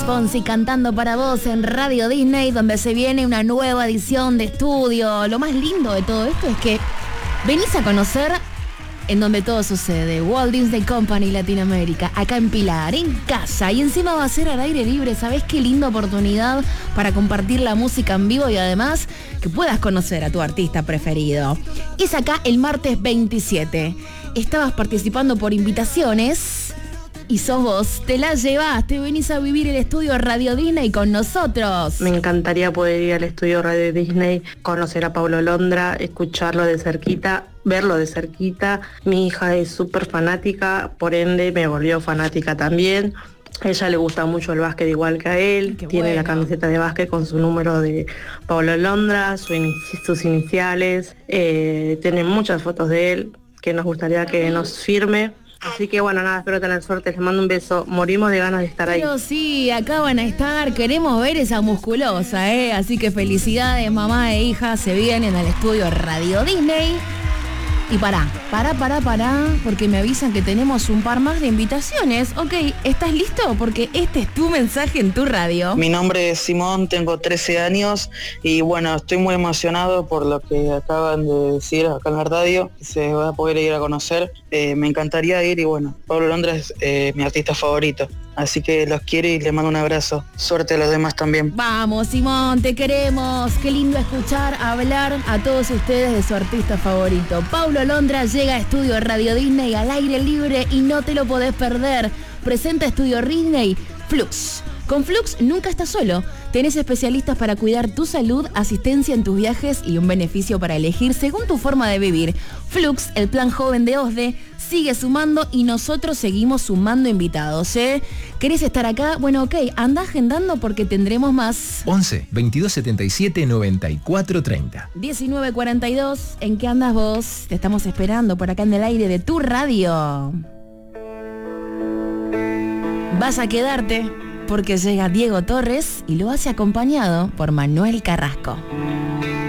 Fonsi cantando para vos en Radio Disney, donde se viene una nueva edición de estudio. Lo más lindo de todo esto es que venís a conocer en donde todo sucede, Walt Disney Company Latinoamérica, acá en Pilar, en casa, y encima va a ser al aire libre. ¿Sabés qué linda oportunidad para compartir la música en vivo y además que puedas conocer a tu artista preferido? Es acá el martes 27. Estabas participando por invitaciones y sos vos, te la llevas, te venís a vivir el estudio Radio Disney con nosotros. Me encantaría poder ir al estudio Radio Disney, conocer a Paulo Londra, escucharlo de cerquita, verlo de cerquita. Mi hija es súper fanática, por ende me volvió fanática también. A ella le gusta mucho el básquet igual que a él. Qué tiene bueno. la camiseta de básquet con su número de Paulo Londra, sus iniciales. Tiene muchas fotos de él que nos gustaría que nos firme. Así que bueno, nada, espero tener suerte, les mando un beso, morimos de ganas de estar ahí. Pero sí, acá van a estar, queremos ver esa musculosa, así que felicidades, mamá e hija, se vienen al estudio Radio Disney. Y pará, porque me avisan que tenemos un par más de invitaciones. Ok, ¿estás listo? Porque este es tu mensaje en tu radio. Mi nombre es Simón, tengo 13 años y bueno, estoy muy emocionado por lo que acaban de decir acá en la radio, que se va a poder ir a conocer. Me encantaría ir y bueno, Paulo Londra es mi artista favorito. Así que los quiero y les mando un abrazo. Suerte a los demás también. Vamos, Simón, te queremos. Qué lindo escuchar hablar a todos ustedes de su artista favorito. Paulo Londra llega a Estudio Radio Disney al aire libre y no te lo podés perder. Presenta Estudio Disney Flux. Con Flux nunca estás solo. Tenés especialistas para cuidar tu salud, asistencia en tus viajes y un beneficio para elegir según tu forma de vivir. Flux, el plan joven de OSDE, sigue sumando y nosotros seguimos sumando invitados, ¿Querés estar acá? Bueno, ok, anda agendando porque tendremos más. 11 22 77 94 30. 19:42, ¿en qué andas vos? Te estamos esperando por acá en el aire de tu radio. Vas a quedarte porque llega Diego Torres y lo hace acompañado por Manuel Carrasco.